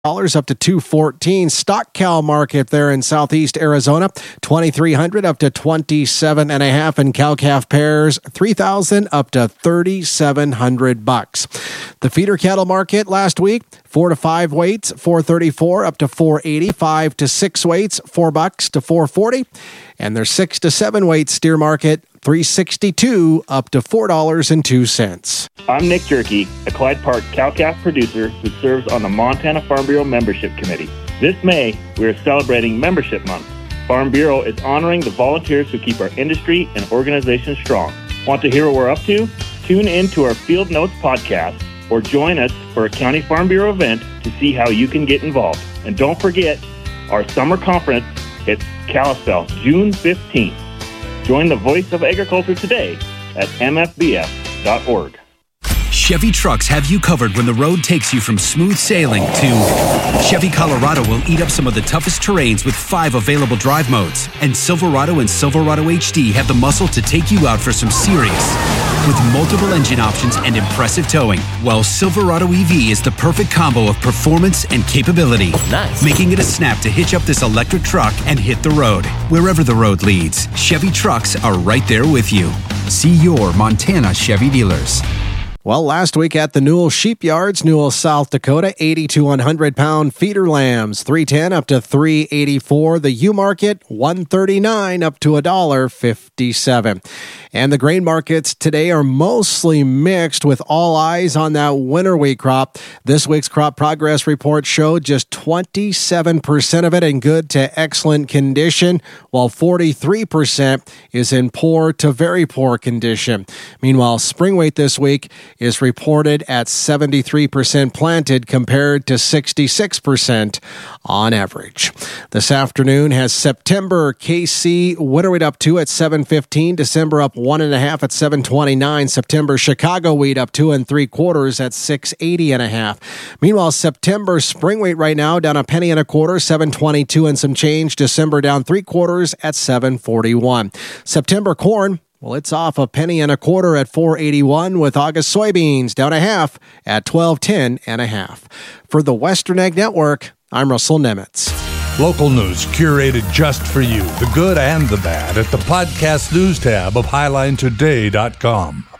up to $214. Stock cow market there in southeast Arizona, $2,300 up to $27.5, and cow calf pairs $3,000 up to $3,700. The feeder cattle market last week, 4 to 5 weights, $434 up to $480, 5 to 6 weights, $4 to $440, and their 6 to 7 weight steer market, $362 up to $4.02. I'm Nick Jerky, a Clyde Park cow-calf producer who serves on the Montana Farm Bureau Membership Committee. This May, we are celebrating Membership Month. Farm Bureau is honoring the volunteers who keep our industry and organization strong. Want to hear what we're up to? Tune in to our Field Notes podcast or join us for a County Farm Bureau event to see how you can get involved. And don't forget, our summer conference at Kalispell, June 15th. Join the Voice of Agriculture today at mfbf.org. Chevy trucks have you covered when the road takes you from smooth sailing to Chevy Colorado will eat up some of the toughest terrains with 5 available drive modes. And Silverado and Silverado HD have the muscle to take you out for some serious. With multiple engine options and impressive towing, while Silverado EV is the perfect combo of performance and capability. Nice. Making it a snap to hitch up this electric truck and hit the road. Wherever the road leads, Chevy trucks are right there with you. See your Montana Chevy dealers. Well, last week at the Newell Sheep Yards, Newell, South Dakota, 80 to 100-pound feeder lambs, $310 up to $384. The U market, $139 up to $1.57. And the grain markets today are mostly mixed with all eyes on that winter wheat crop. This week's crop progress report showed just 27% of it in good to excellent condition, while 43% is in poor to very poor condition. Meanwhile, spring wheat this week is reported at 73% planted compared to 66% on average. This afternoon has September KC winter wheat up 2 at 7.15, December up 1.5 at 7.29, September Chicago wheat up 2 3/4 at 6.80.5. Meanwhile, September spring wheat right now down a penny and a quarter, 7.22 and some change. December down 3/4 at 7.41. September corn, well, it's off a penny and a quarter at 4.81, with August soybeans down a half at 12.10.5. For the Western Ag Network, I'm Russell Nemitz. Local news curated just for you, the good and the bad, at the podcast news tab of HighlineToday.com.